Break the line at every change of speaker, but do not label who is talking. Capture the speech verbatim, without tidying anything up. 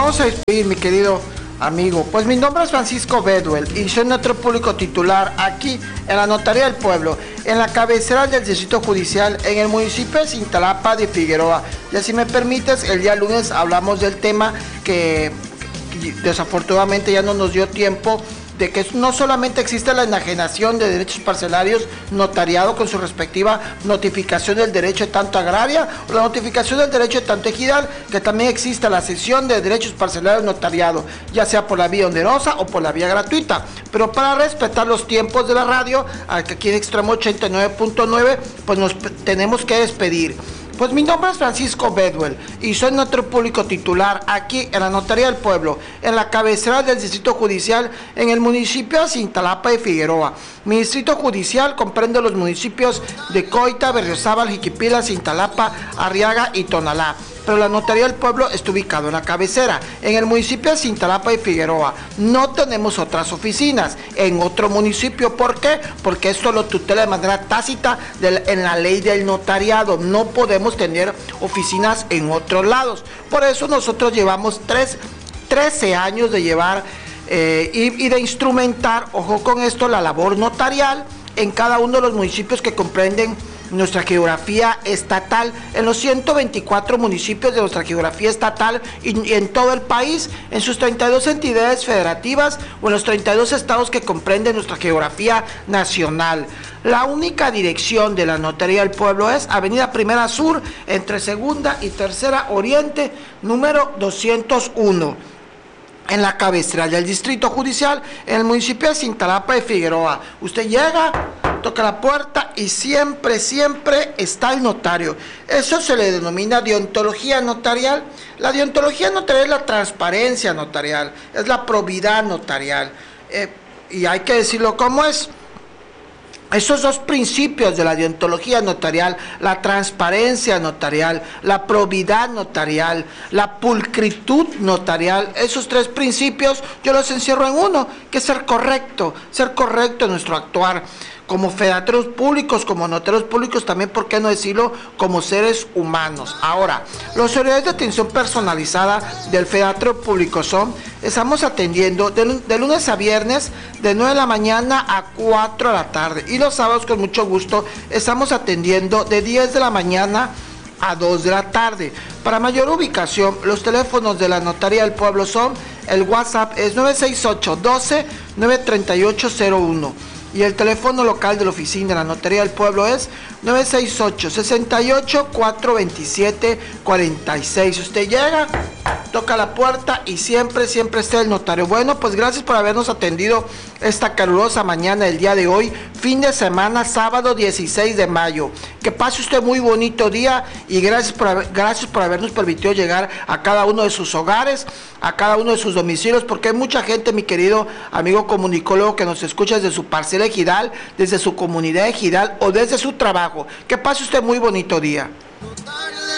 vamos a despedir, mi querido amigo. Pues mi nombre es Francisco Bedwell y soy notario público titular aquí en la Notaría del Pueblo, en la cabecera del Distrito Judicial, en el municipio de Cintalapa de Figueroa. Y si me permites, el día lunes hablamos del tema que, que desafortunadamente ya no nos dio tiempo, de que no solamente existe la enajenación de derechos parcelarios notariado con su respectiva notificación del derecho de tanto agraria o la notificación del derecho de tanto ejidal, que también existe la cesión de derechos parcelarios notariado, ya sea por la vía onerosa o por la vía gratuita. Pero para respetar los tiempos de la radio, aquí en Extremo ochenta y nueve punto nueve, pues nos tenemos que despedir. Pues mi nombre es Francisco Bedwell y soy notario público titular aquí en la Notaría del Pueblo, en la cabecera del Distrito Judicial, en el municipio de Cintalapa de Figueroa. Mi distrito judicial comprende los municipios de Coita, Berriozábal, Jiquipila, Cintalapa, Arriaga y Tonalá. Pero la Notaría del Pueblo está ubicado en la cabecera, en el municipio de Cintalapa y Figueroa. No tenemos otras oficinas en otro municipio. ¿Por qué? Porque esto lo tutela de manera tácita de, en la ley del notariado. No podemos tener oficinas en otros lados. Por eso nosotros llevamos tres, trece años de llevar eh, y, y de instrumentar, ojo con esto, la labor notarial en cada uno de los municipios que comprenden nuestra geografía estatal, en los ciento veinticuatro municipios de nuestra geografía estatal y, y en todo el país, en sus treinta y dos entidades federativas o en los treinta y dos estados que comprenden nuestra geografía nacional. La única dirección de la Notaría del Pueblo es Avenida Primera Sur, entre Segunda y Tercera Oriente, número doscientos uno. En la cabecera del Distrito Judicial, en el municipio de Cintalapa de Figueroa. Usted llega, toca la puerta y siempre, siempre está el notario. Eso se le denomina deontología notarial. La deontología notarial es la transparencia notarial, es la probidad notarial. Eh, y hay que decirlo como es. Esos dos principios de la deontología notarial, la transparencia notarial, la probidad notarial, la pulcritud notarial, esos tres principios yo los encierro en uno, que es ser correcto, ser correcto en nuestro actuar. Como fedatarios públicos, como notarios públicos, también, ¿por qué no decirlo?, como seres humanos. Ahora, los horarios de atención personalizada del fedatario público son, estamos atendiendo de, de lunes a viernes, de nueve de la mañana a cuatro de la tarde. Y los sábados, con mucho gusto, estamos atendiendo de diez de la mañana a dos de la tarde. Para mayor ubicación, los teléfonos de la Notaría del Pueblo son, el WhatsApp es nueve seis ocho, doce, nueve tres ocho cero uno. Y el teléfono local de la oficina de la Notaría del Pueblo es nueve seis ocho, sesenta y ocho, cuatrocientos veintisiete, cuarenta y seis. Usted llega, toca la puerta y siempre, siempre está el notario. Bueno, pues gracias por habernos atendido esta calurosa mañana del día de hoy, fin de semana, sábado dieciséis de mayo. Que pase usted muy bonito día y gracias por, haber, gracias por habernos permitido llegar a cada uno de sus hogares, a cada uno de sus domicilios, porque hay mucha gente, mi querido amigo comunicólogo, que nos escucha desde su parcela ejidal, desde su comunidad ejidal o desde su trabajo. Que pase usted muy bonito día.